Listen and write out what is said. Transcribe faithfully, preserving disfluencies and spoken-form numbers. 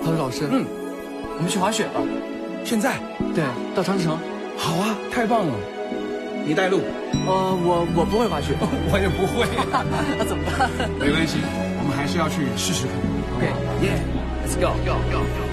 陶子老师，嗯，我们去滑雪吧。 现在？ 对，到长城。 好啊，太棒了！你带路。 呃，我我不会滑雪， 我也不会。 那怎么办？ 没关系，我们还是要去试试看。 OK，Yeah，Let's go go go go。